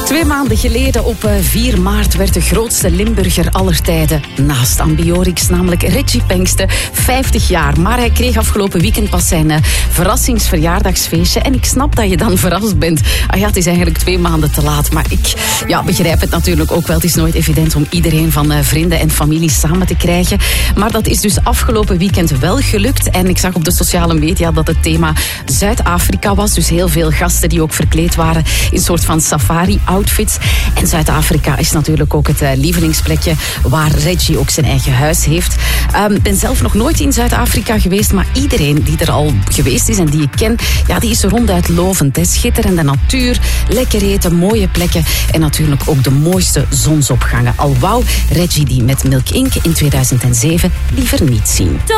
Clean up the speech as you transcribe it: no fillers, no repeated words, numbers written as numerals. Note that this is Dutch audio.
2 maanden geleden op 4 maart werd de grootste Limburger aller tijden, naast Ambiorix, namelijk Reggie Pengsten, 50 jaar. Maar hij kreeg afgelopen weekend pas zijn verrassingsverjaardagsfeestje. En ik snap dat je dan verrast bent. Het is eigenlijk 2 maanden te laat. Maar ik begrijp het natuurlijk ook wel. Het is nooit evident om iedereen van vrienden en familie samen te krijgen. Maar dat is dus afgelopen weekend wel gelukt. En ik zag op de sociale media dat het thema Zuid-Afrika was. Dus heel veel gasten die ook verkleed waren in een soort van safari-outfits. En Zuid-Afrika is natuurlijk ook het lievelingsplekje waar Reggie ook zijn eigen huis heeft. Ik ben zelf nog nooit in Zuid-Afrika geweest, maar iedereen die er al geweest is en die ik ken, die is ronduit lovend. Schitterende natuur, lekker eten, mooie plekken en natuurlijk ook de mooiste zonsopgangen. Al wou Reggie die met Milk Inc. in 2007 liever niet zien.